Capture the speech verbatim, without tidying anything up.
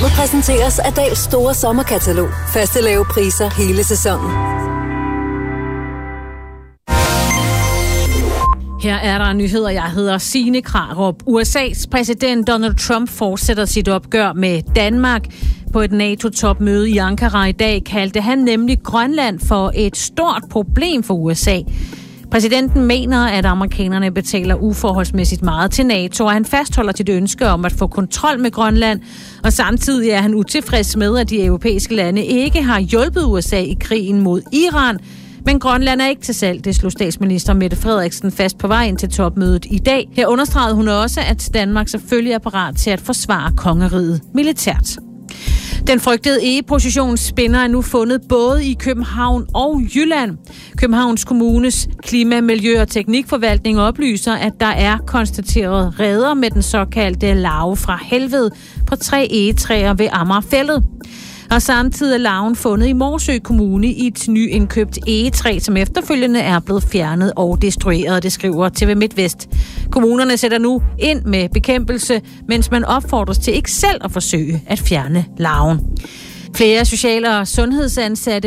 Programmet præsenteres af Dahls store sommerkatalog. Faste lave priser hele sæsonen. Her er der nyheder. Jeg hedder Signe Krarup. U S A's præsident Donald Trump fortsætter sit opgør med Danmark. På et NATO-topmøde i Ankara i dag kaldte han nemlig Grønland for et stort problem for U S A. Præsidenten mener, at amerikanerne betaler uforholdsmæssigt meget til NATO, og han fastholder sit ønske om at få kontrol med Grønland, og samtidig er han utilfreds med, at de europæiske lande ikke har hjulpet U S A i krigen mod Iran. Men Grønland er ikke til salg, det slog statsminister Mette Frederiksen fast på vejen til topmødet i dag. Her understregede hun også, at Danmark selvfølgelig er parat til at forsvare kongeriget militært. Den frygtede egepositionsspinner er nu fundet både i København og Jylland. Københavns Kommunes Klima-, Miljø- og Teknikforvaltning oplyser, at der er konstateret reder med den såkaldte larve fra helvede på tre egetræer ved Amagerfældet. Og samtidig er larven fundet i Morsø Kommune i et nyindkøbt egetræ, som efterfølgende er blevet fjernet og destrueret, det skriver T V MidtVest. Kommunerne sætter nu ind med bekæmpelse, mens man opfordres til ikke selv at forsøge at fjerne larven. Flere sociale og sundhedsansatte